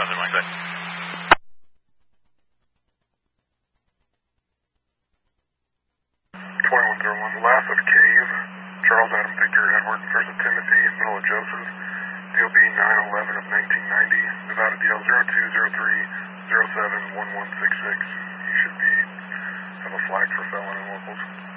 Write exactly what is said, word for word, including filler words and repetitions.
Roger, Mike. twenty-one zero one, last of Cave, Charles Adam Victor Edward, first of Timothy, middle of Joseph, D O B nine eleven of nineteen ninety, Nevada D L zero two zero three zero seven one one six six. You should be, have a flag for felon and locals.